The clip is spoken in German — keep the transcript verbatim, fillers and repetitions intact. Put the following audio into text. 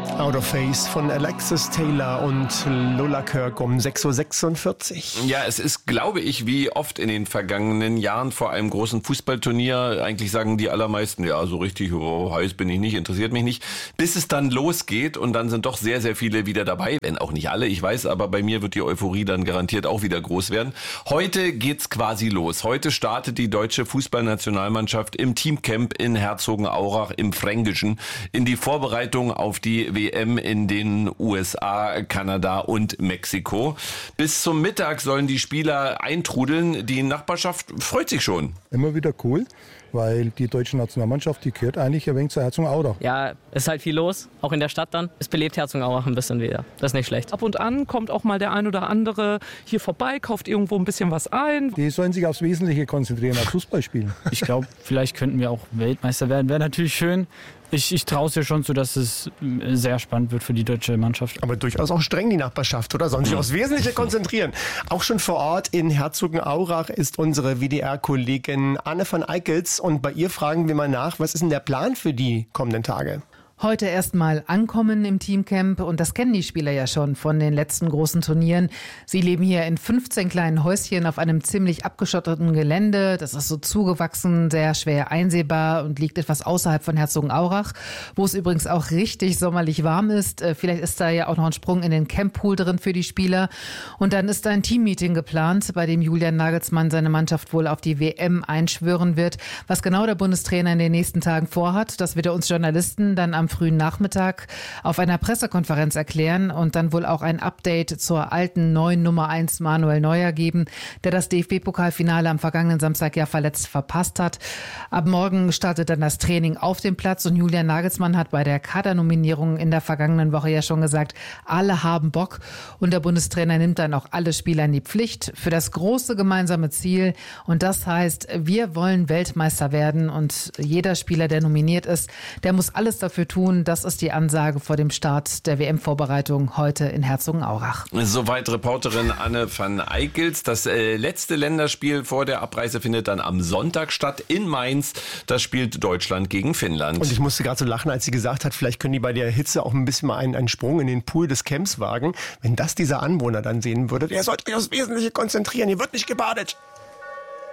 Out of Phase von Alexis Taylor und Lola Kirk um sechs Uhr sechsundvierzig. Ja, es ist, glaube ich, wie oft in den vergangenen Jahren vor einem großen Fußballturnier, eigentlich sagen die allermeisten, ja, so richtig oh, heiß bin ich nicht, interessiert mich nicht, bis es dann losgeht und dann sind doch sehr, sehr viele wieder dabei, wenn auch nicht alle, ich weiß, aber bei mir wird die Euphorie dann garantiert auch wieder groß werden. Heute geht's quasi los. Heute startet die deutsche Fußballnationalmannschaft im Teamcamp in Herzogenaurach im Fränkischen in die Vorbereitung auf die W M in den U S A, Kanada und Mexiko. Bis zum Mittag sollen die Spieler eintrudeln. Die Nachbarschaft freut sich schon. Immer wieder cool, weil die deutsche Nationalmannschaft, die gehört eigentlich ein wenig zu Herzogenaurach. Ja, ist halt viel los, auch in der Stadt dann. Es belebt Herzogenaurach ein bisschen wieder. Das ist nicht schlecht. Ab und an kommt auch mal der ein oder andere hier vorbei, kauft irgendwo ein bisschen was ein. Die sollen sich aufs Wesentliche konzentrieren, auf Fußball spielen. Ich glaube, vielleicht könnten wir auch Weltmeister werden. Wäre natürlich schön. Ich, ich traue es dir schon zu, dass es sehr spannend wird für die deutsche Mannschaft. Aber durchaus auch streng die Nachbarschaft, oder? Sollen sich aufs Wesentliche konzentrieren. Auch schon vor Ort in Herzogenaurach ist unsere W D R-Kollegin Anne van Eickels. Und bei ihr fragen wir mal nach, was ist denn der Plan für die kommenden Tage? Heute erstmal ankommen im Teamcamp und das kennen die Spieler ja schon von den letzten großen Turnieren. Sie leben hier in fünfzehn kleinen Häuschen auf einem ziemlich abgeschotteten Gelände. Das ist so zugewachsen, sehr schwer einsehbar und liegt etwas außerhalb von Herzogenaurach, wo es übrigens auch richtig sommerlich warm ist. Vielleicht ist da ja auch noch ein Sprung in den Camppool drin für die Spieler. Und dann ist da ein Teammeeting geplant, bei dem Julian Nagelsmann seine Mannschaft wohl auf die W M einschwören wird. Was genau der Bundestrainer in den nächsten Tagen vorhat, das wird er uns Journalisten dann am frühen Nachmittag auf einer Pressekonferenz erklären und dann wohl auch ein Update zur alten neuen Nummer eins Manuel Neuer geben, der das D F B-Pokalfinale am vergangenen Samstag ja verletzt verpasst hat. Ab morgen startet dann das Training auf dem Platz und Julian Nagelsmann hat bei der Kadernominierung in der vergangenen Woche ja schon gesagt, alle haben Bock und der Bundestrainer nimmt dann auch alle Spieler in die Pflicht für das große gemeinsame Ziel und das heißt, wir wollen Weltmeister werden und jeder Spieler, der nominiert ist, der muss alles dafür tun. Das ist die Ansage vor dem Start der W M-Vorbereitung heute in Herzogenaurach. Soweit Reporterin Anne van Eickels. Das äh, letzte Länderspiel vor der Abreise findet dann am Sonntag statt in Mainz. Das spielt Deutschland gegen Finnland. Und ich musste gerade so lachen, als sie gesagt hat, vielleicht können die bei der Hitze auch ein bisschen mal einen, einen Sprung in den Pool des Camps wagen. Wenn das dieser Anwohner dann sehen würde, der sollte euch aufs Wesentliche konzentrieren, hier wird nicht gebadet.